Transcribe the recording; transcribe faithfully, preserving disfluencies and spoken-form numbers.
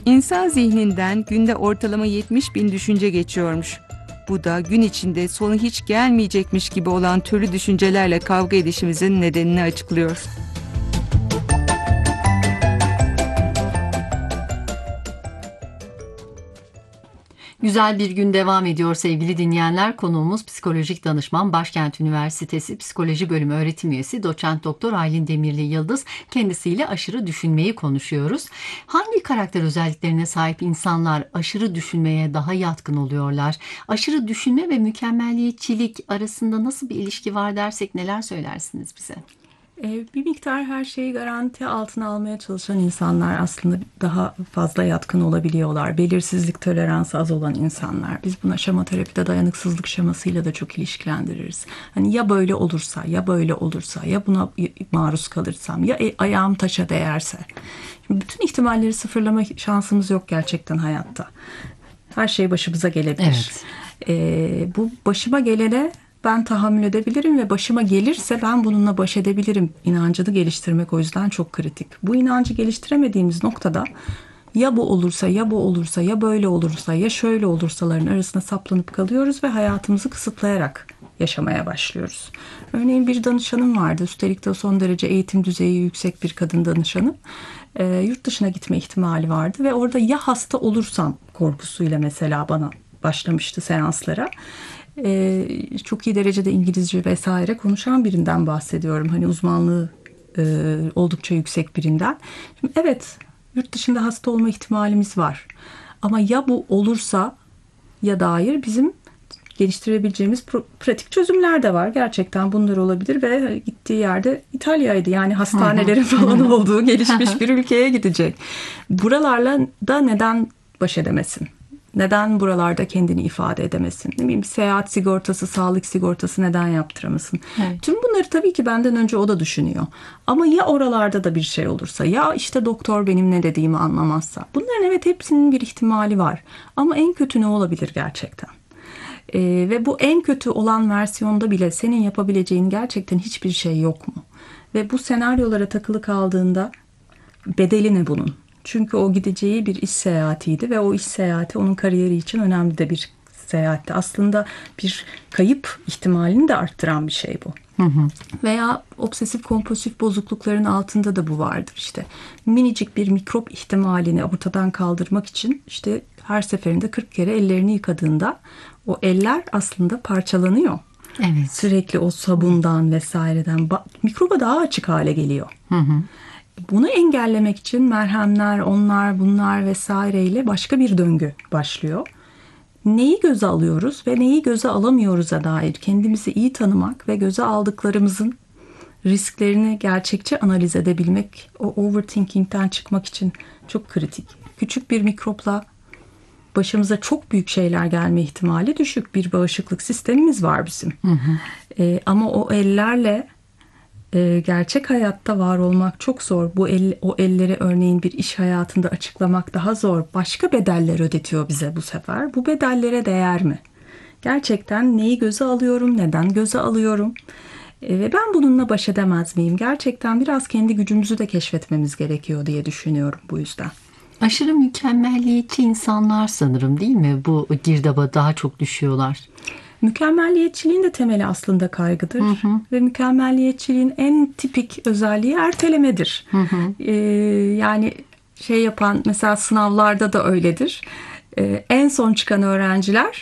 İnsan zihninden günde ortalama yetmiş bin düşünce geçiyormuş. Bu da gün içinde sonu hiç gelmeyecekmiş gibi olan türlü düşüncelerle kavga edişimizin nedenini açıklıyor. Güzel bir gün devam ediyor sevgili dinleyenler. Konuğumuz psikolojik danışman, Başkent Üniversitesi Psikoloji Bölümü öğretim üyesi Doçent Doktor Aylin Demirli Yıldız. Kendisiyle aşırı düşünmeyi konuşuyoruz. Hangi karakter özelliklerine sahip insanlar aşırı düşünmeye daha yatkın oluyorlar? Aşırı düşünme ve mükemmelliyetçilik arasında nasıl bir ilişki var dersek neler söylersiniz bize? Bir miktar her şeyi garanti altına almaya çalışan insanlar aslında daha fazla yatkın olabiliyorlar. Belirsizlik toleransı az olan insanlar. Biz buna şematerapide dayanıksızlık şemasıyla da çok ilişkilendiririz. Hani ya böyle olursa, ya böyle olursa, ya buna maruz kalırsam, ya ayağım taşa değerse. Şimdi bütün ihtimalleri sıfırlama şansımız yok gerçekten hayatta. Her şey başımıza gelebilir. Evet. Ee, bu başıma gelene ben tahammül edebilirim ve başıma gelirse ben bununla baş edebilirim inancını geliştirmek o yüzden çok kritik. Bu inancı geliştiremediğimiz noktada ya bu olursa, ya bu olursa, ya böyle olursa, ya şöyle olursaların arasında saplanıp kalıyoruz ve hayatımızı kısıtlayarak yaşamaya başlıyoruz. Örneğin bir danışanım vardı. Üstelik de son derece eğitim düzeyi yüksek bir kadın danışanım. E, yurt dışına gitme ihtimali vardı ve orada ya hasta olursam korkusuyla mesela bana başlamıştı seanslara. Ee, çok iyi derecede İngilizce vesaire konuşan birinden bahsediyorum. Hani uzmanlığı e, oldukça yüksek birinden. Şimdi evet, yurt dışında hasta olma ihtimalimiz var. Ama ya bu olursa ya dair bizim geliştirebileceğimiz pratik çözümler de var. Gerçekten bunlar olabilir ve gittiği yerde İtalya'ydı. Yani hastanelerin falan olduğu gelişmiş bir ülkeye gidecek. Buralarla da neden baş edemesin? Neden buralarda kendini ifade edemesin? Ne bileyim, seyahat sigortası, sağlık sigortası neden yaptıramasın? Evet. Tüm bunları tabii ki benden önce o da düşünüyor. Ama ya oralarda da bir şey olursa, ya işte doktor benim ne dediğimi anlamazsa. Bunların evet hepsinin bir ihtimali var. Ama en kötü ne olabilir gerçekten? Ee, ve bu en kötü olan versiyonda bile senin yapabileceğin gerçekten hiçbir şey yok mu? Ve bu senaryolara takılı kaldığında bedeli ne bunun? Çünkü o gideceği bir iş seyahatiydi ve o iş seyahati onun kariyeri için önemli de bir seyahatti. Aslında bir kayıp ihtimalini de arttıran bir şey bu. Hı hı. Veya obsesif kompulsif bozuklukların altında da bu vardır işte. Minicik bir mikrop ihtimalini ortadan kaldırmak için işte her seferinde kırk kere ellerini yıkadığında o eller aslında parçalanıyor. Evet. Sürekli o sabundan vesaireden mikroba daha açık hale geliyor. Hı hı. Bunu engellemek için merhemler, onlar, bunlar vesaireyle başka bir döngü başlıyor. Neyi göze alıyoruz ve neyi göze alamıyoruz'a dair kendimizi iyi tanımak ve göze aldıklarımızın risklerini gerçekçi analiz edebilmek, o overthinking'den çıkmak için çok kritik. Küçük bir mikropla başımıza çok büyük şeyler gelme ihtimali düşük. Bir bağışıklık sistemimiz var bizim. Hı hı. Ee, ama o ellerle gerçek hayatta var olmak çok zor. Bu el, o elleri örneğin bir iş hayatında açıklamak daha zor. Başka bedeller ödetiyor bize bu sefer. Bu bedellere değer mi? Gerçekten neyi göze alıyorum? Neden göze alıyorum? E, ve ben bununla baş edemez miyim? Gerçekten biraz kendi gücümüzü de keşfetmemiz gerekiyor diye düşünüyorum bu yüzden. Aşırı mükemmelliyetçi insanlar sanırım, değil mi? Bu girdaba daha çok düşüyorlar. Mükemmelliyetçiliğin de temeli aslında kaygıdır. Hı hı. Ve mükemmelliyetçiliğin en tipik özelliği ertelemedir. Hı hı. Ee, yani şey yapan mesela sınavlarda da öyledir. Ee, en son çıkan öğrenciler